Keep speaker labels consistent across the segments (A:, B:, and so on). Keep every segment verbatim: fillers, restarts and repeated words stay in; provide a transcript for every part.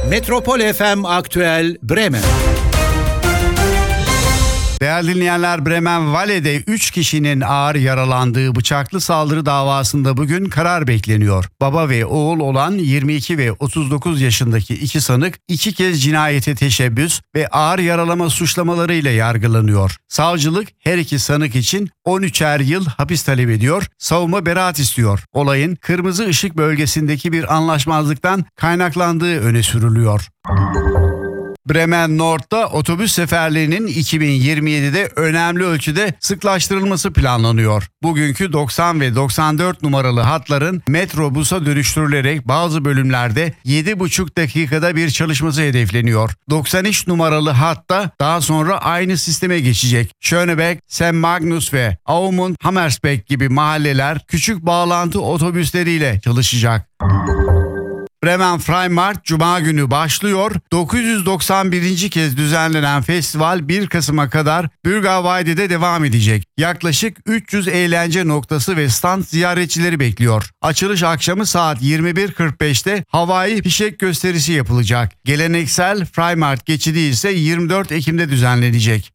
A: Metropol F M Aktüel Bremen.
B: Değerli dinleyenler, Bremen Valle'de üç kişinin ağır yaralandığı bıçaklı saldırı davasında bugün karar bekleniyor. Baba ve oğul olan yirmi iki ve otuz dokuz yaşındaki iki sanık iki kez cinayete teşebbüs ve ağır yaralama suçlamalarıyla yargılanıyor. Savcılık her iki sanık için on üçer yıl hapis talep ediyor, savunma beraat istiyor. Olayın kırmızı ışık bölgesindeki bir anlaşmazlıktan kaynaklandığı öne sürülüyor. Bremen Nord'da otobüs seferlerinin iki bin yirmi yedide önemli ölçüde sıklaştırılması planlanıyor. Bugünkü doksan ve doksan dört numaralı hatların metrobusa dönüştürülerek bazı bölümlerde yedi buçuk dakikada bir çalışması hedefleniyor. doksan üç numaralı hatta daha sonra aynı sisteme geçecek. Schönebeck, Saint Magnus ve Aumund Hammersbeck gibi mahalleler küçük bağlantı otobüsleriyle çalışacak. Bremen Freimarkt Cuma günü başlıyor. dokuz yüz doksan birinci kez düzenlenen festival bir Kasım'a kadar Bürgerweide'de devam edecek. Yaklaşık üç yüz eğlence noktası ve stand ziyaretçileri bekliyor. Açılış akşamı saat yirmi bir kırk beşte havai fişek gösterisi yapılacak. Geleneksel Freimarkt geçidi ise yirmi dört Ekim'de düzenlenecek.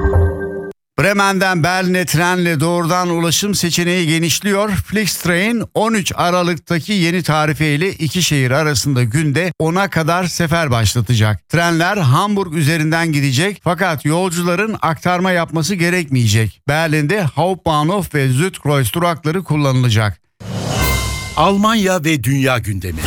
B: Bremen'den Berlin'e trenle doğrudan ulaşım seçeneği genişliyor. Flixtrain on üç Aralık'taki yeni tarifeyle iki şehir arasında günde ona kadar sefer başlatacak. Trenler Hamburg üzerinden gidecek fakat yolcuların aktarma yapması gerekmeyecek. Berlin'de Hauptbahnhof ve Südkreuz durakları kullanılacak.
A: Almanya ve dünya gündemi.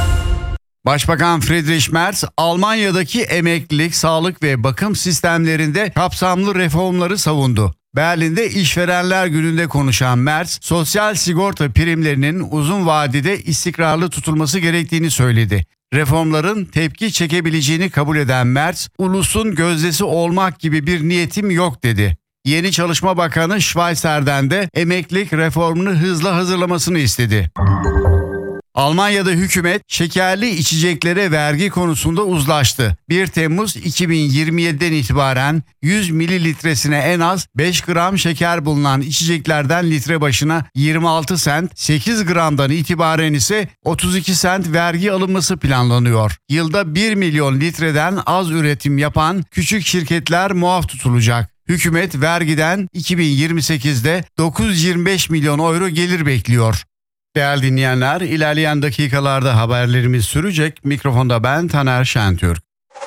B: Başbakan Friedrich Merz, Almanya'daki emeklilik, sağlık ve bakım sistemlerinde kapsamlı reformları savundu. Berlin'de İşverenler Günü'nde konuşan Merz, sosyal sigorta primlerinin uzun vadede istikrarlı tutulması gerektiğini söyledi. Reformların tepki çekebileceğini kabul eden Merz, ulusun gözdesi olmak gibi bir niyetim yok dedi. Yeni Çalışma Bakanı Schweizer'den de emeklilik reformunu hızla hazırlamasını istedi. Almanya'da hükümet şekerli içeceklere vergi konusunda uzlaştı. bir Temmuz iki bin yirmi yediden itibaren yüz mililitresine en az beş gram şeker bulunan içeceklerden litre başına yirmi altı sent, sekiz gramdan itibaren ise otuz iki sent vergi alınması planlanıyor. Yılda bir milyon litreden az üretim yapan küçük şirketler muaf tutulacak. Hükümet vergiden iki bin yirmi sekizde dokuz yüz yirmi beş milyon euro gelir bekliyor. Değerli dinleyenler, ilerleyen dakikalarda haberlerimiz sürecek. Mikrofonda ben Taner Şentürk.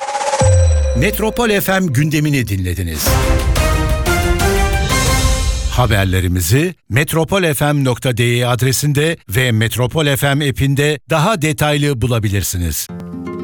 A: Metropol F M gündemini dinlediniz. Haberlerimizi metropol f m nokta d e adresinde ve Metropol F M app'inde daha detaylı bulabilirsiniz.